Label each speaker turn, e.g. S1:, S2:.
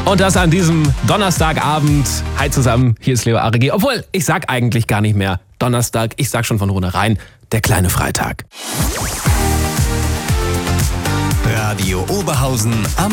S1: Und das an diesem Donnerstagabend. Hi zusammen, hier ist Leo Arigi. Obwohl, ich sag eigentlich gar nicht mehr Donnerstag. Ich sag schon von vornherein, der kleine Freitag.
S2: Radio Oberhausen am